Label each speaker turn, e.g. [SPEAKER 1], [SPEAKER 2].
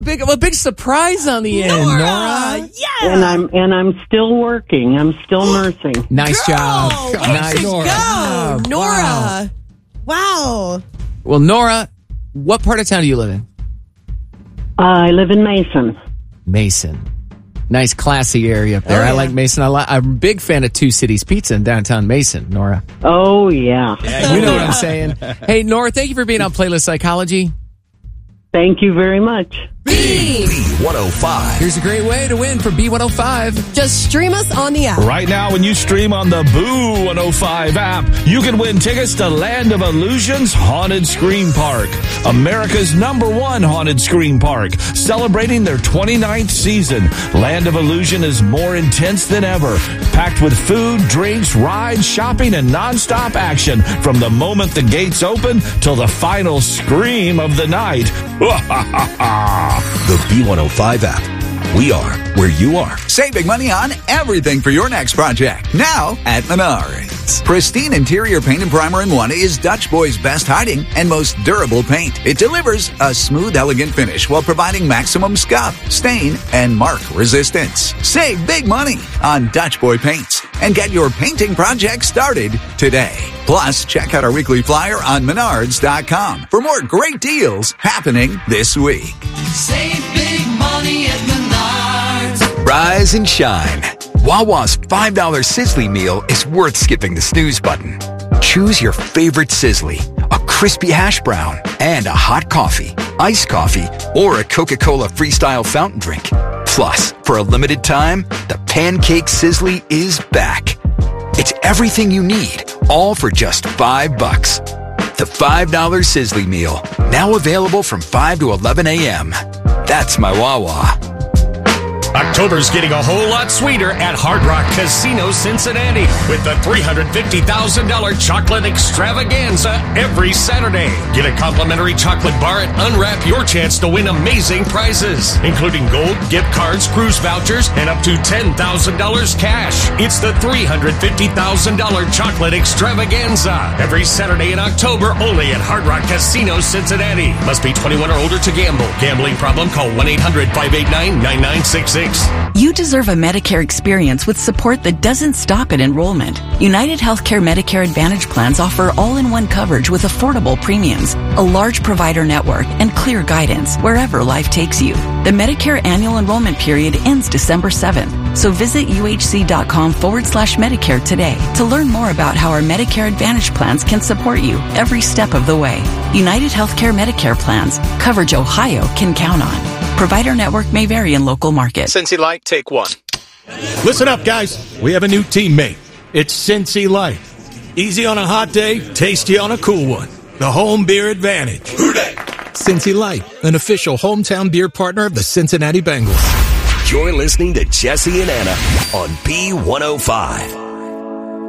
[SPEAKER 1] Big surprise on the end, Nora.
[SPEAKER 2] Yeah. And I'm still working. I'm still nursing.
[SPEAKER 1] Nice job. Nice,
[SPEAKER 3] Nora.
[SPEAKER 1] Go,
[SPEAKER 3] Nora. Wow.
[SPEAKER 1] Well, Nora, what part of town do you live in?
[SPEAKER 2] I live in Mason.
[SPEAKER 1] Mason. Nice, classy area up there.
[SPEAKER 3] Oh, yeah.
[SPEAKER 1] I like Mason. I'm a big fan of Two Cities Pizza in downtown Mason, Nora.
[SPEAKER 2] Oh, yeah.
[SPEAKER 1] You know what I'm saying. Hey, Nora, thank you for being on Playlist Psychology.
[SPEAKER 2] Thank you very much.
[SPEAKER 4] B105.
[SPEAKER 1] Here's a great way to win for B105.
[SPEAKER 3] Just stream us on the app.
[SPEAKER 5] Right now, when you stream on the Boo 105 app, you can win tickets to Land of Illusion's Haunted Scream Park, America's #1 haunted scream park, celebrating their 29th season. Land of Illusion is more intense than ever, packed with food, drinks, rides, shopping, and nonstop action from the moment the gates open till the final scream of the night.
[SPEAKER 4] The B105 app. We are where you are.
[SPEAKER 6] Save big money on everything for your next project. Now at Menards. Pristine interior paint and primer in one is Dutch Boy's best hiding and most durable paint. It delivers a smooth, elegant finish while providing maximum scuff, stain, and mark resistance. Save big money on Dutch Boy paints and get your painting project started today. Plus, check out our weekly flyer on Menards.com for more great deals happening this week.
[SPEAKER 7] Save big money at Menards.
[SPEAKER 8] Rise and shine. Wawa's $5 Sizzly meal is worth skipping the snooze button. Choose your favorite Sizzly, a crispy hash brown, and a hot coffee, iced coffee, or a Coca-Cola Freestyle fountain drink. Plus, for a limited time, the Pancake Sizzly is back. It's everything you need, all for just $5. The $5 Sizzly meal, now available from 5 to 11 a.m. That's my Wawa.
[SPEAKER 9] October's getting a whole lot sweeter at Hard Rock Casino Cincinnati with the $350,000 chocolate extravaganza every Saturday. Get a complimentary chocolate bar and unwrap your chance to win amazing prizes, including gold, gift cards, cruise vouchers, and up to $10,000 cash. It's the $350,000 chocolate extravaganza every Saturday in October only at Hard Rock Casino Cincinnati. Must be 21 or older to gamble. Gambling problem? Call 1-800-589-9966.
[SPEAKER 10] You deserve a Medicare experience with support that doesn't stop at enrollment. United Healthcare Medicare Advantage plans offer all-in-one coverage with affordable premiums, a large provider network, and clear guidance wherever life takes you. The Medicare annual enrollment period ends December 7th, so visit uhc.com/Medicare today to learn more about how our Medicare Advantage plans can support you every step of the way. United Healthcare Medicare plans, coverage Ohio can count on. Provider network may vary in local markets.
[SPEAKER 11] Cincy Light, take one.
[SPEAKER 9] Listen up, guys. We have a new teammate. It's Cincy Light. Easy on a hot day, tasty on a cool one. The home beer advantage.
[SPEAKER 12] Cincy Light, an official hometown beer partner of the Cincinnati Bengals.
[SPEAKER 4] You're listening to Jesse and Anna on B105.